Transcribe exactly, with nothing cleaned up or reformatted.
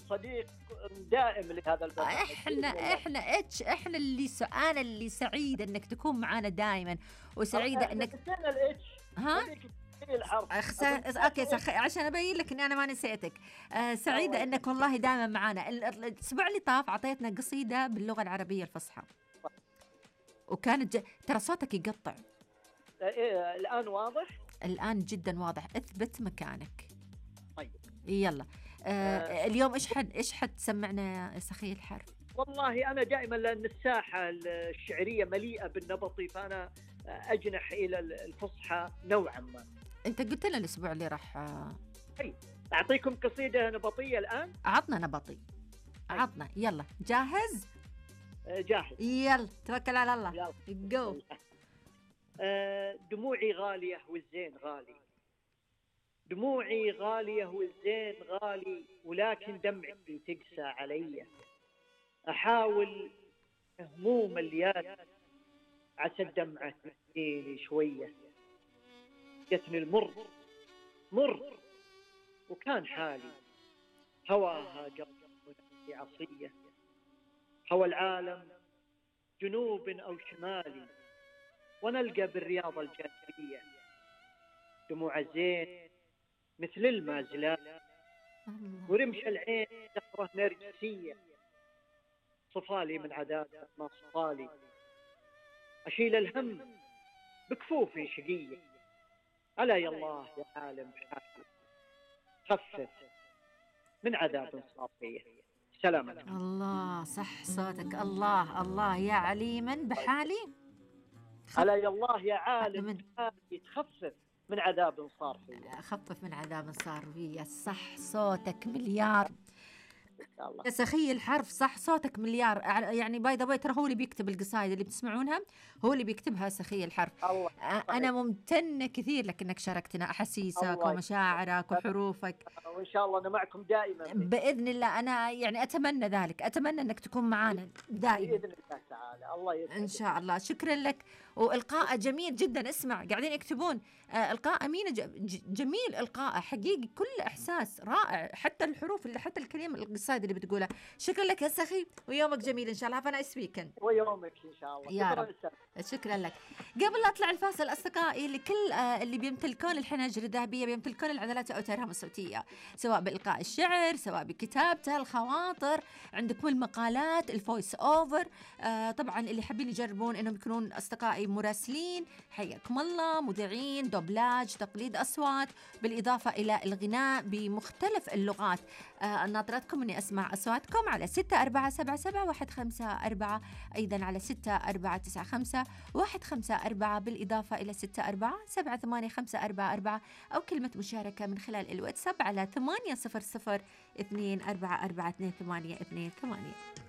صديق دائم لهذا البرنامج. احنا احنا اتش احنا اللي س... انا اللي سعيده انك تكون معنا دائما، وسعيده انك نسينا الاتش. ها الحرف أخس... اوكي سخ... عشان ابين لك اني انا ما نسيتك. آه سعيده انك والله دائما معنا. الاسبوع اللي طاف عطيتنا قصيده باللغه العربيه الفصحى، وكانت ج... ترى صوتك يقطع. إيه الان واضح؟ الان جدا واضح. اثبت مكانك. طيب يلا. آه آه اليوم ايش حد ايش حتسمعنا يا سخي الحرف؟ والله انا دائما لان الساحه الشعريه مليئه بالنبطي، فانا اجنح الى الفصحى نوعا ما. انت قلت لنا الاسبوع اللي راح. اي اعطيكم قصيده نبطيه الان. عطنا نبطي، عطنا. يلا جاهز؟ جاهز. يلا توكل على الله. جو. دموعي غاليه والزين غالي، دموعي غاليه والزين غالي، ولكن دمعتي تقسى علي. احاول هموم الليالي عسى الدمعه تهديني شويه. جتني المر مر وكان حالي، هواها قلب عصيه. هوى العالم جنوب او شمالي، ونلقى بالرياض الجانبيه. دموع الزين مثل الماء زلال، ورمش العين زهره نرجسيه. صفالي من عذاب ما صفالي، اشيل الهم بكفوفي شقيه. ألا يا الله يا عالم حالي، خفف من عذاب صافيه. سلام عليكم. الله صح صوتك. الله الله يا عليما بحالي. ألا يا الله يا عالم بحالي، تخفف من عذاب صار فيه. خفف من عذاب صار فيه. صح صوتك مليار يا سخي الحرف. صح صوتك مليار. يعني باي ذا واي ترى هو اللي بيكتب القصايد اللي بتسمعونها، هو اللي بيكتبها سخي الحرف. الله. انا ممتنه كثير لك انك شاركتنا احاسيسك ومشاعرك وحروفك، وان شاء الله انا معكم دائما باذن الله. انا يعني اتمنى ذلك، اتمنى انك تكون معنا دائما باذن الله تعالى. الله يسعدك ان شاء الله. شكرا لك. والقاء جميل جدا. اسمع قاعدين يكتبون آه القاء امينه جميل. القاء حقيقي كل احساس رائع، حتى الحروف اللي حتى الكلمه القصايد اللي بتقولها. شكرا لك يا سخي، ويومك جميل ان شاء الله. فانا ويكند. ويومك ان شاء الله. يا رب. شكرا لك. قبل لا اطلع الفاصل اصدقائي، لكل آه اللي بيمتلكون الحناجر الذهبيه، بيمتلكون العضلات واوتارهم الصوتيه، سواء بالقاء الشعر، سواء بكتابته، الخواطر، عندكم المقالات، الفويس اوفر. آه طبعا اللي حابين يجربون انهم يكونون اصدقائي مراسلين، حياكم الله. مذيعين، دوبلاج، تقليد اصوات، بالاضافه الى الغناء بمختلف اللغات. آه ناطرتكم اني اسمع اصواتكم على ستة أربعة سبعة سبعة واحد خمسة أربعة، ايضا على ستة أربعة تسعة خمسة واحد خمسة أربعة، بالاضافه الى ستة أربعة سبعة ثمانية خمسة أربعة أربعة، او كلمه مشاركه من خلال الواتساب على ثمانية صفر صفر اثنين أربعة أربعة اثنين ثمانية اثنين ثمانية.